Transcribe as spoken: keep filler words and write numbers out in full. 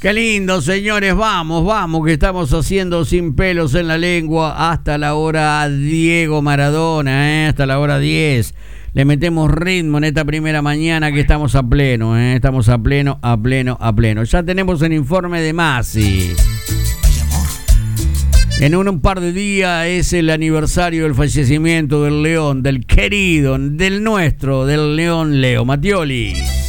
Qué lindo, señores, vamos, vamos, que estamos haciendo sin pelos en la lengua hasta la hora Diego Maradona, ¿eh? Hasta la hora diez. Le metemos ritmo en esta primera mañana que estamos a pleno, ¿eh? Estamos a pleno, a pleno, a pleno. Ya tenemos el informe de Masi. En un, un par de días es el aniversario del fallecimiento del León, del querido, del nuestro, del León Leo Mattioli.